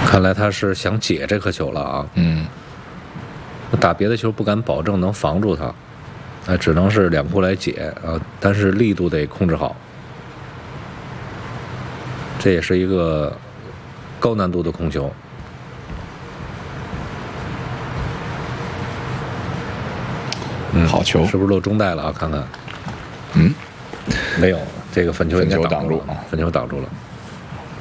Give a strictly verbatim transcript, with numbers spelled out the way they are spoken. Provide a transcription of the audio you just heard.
看来他是想解这颗球了啊。 嗯， 打别的球不敢保证能防住他，那只能是两库来解啊，但是力度得控制好。这也是一个高难度的控球。 嗯，好球， 是不是漏中带了啊？看看， 嗯， 没有，这个粉球应该粉球挡住了， 挡住粉球挡住了。